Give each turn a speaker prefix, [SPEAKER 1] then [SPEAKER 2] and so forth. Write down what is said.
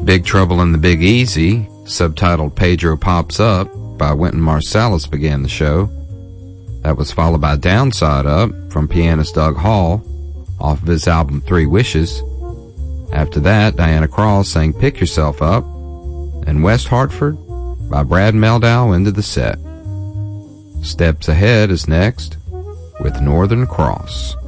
[SPEAKER 1] Big Trouble in the Big Easy, subtitled Pedro Pops Up by Wynton Marsalis, began the show. That was followed by Downside Up from pianist Doug Hall off of his album Three Wishes. After that, Diana Krall sang Pick Yourself Up, and West Hartford by Brad Mehldau ended the set. Steps Ahead is next with Northern Cross.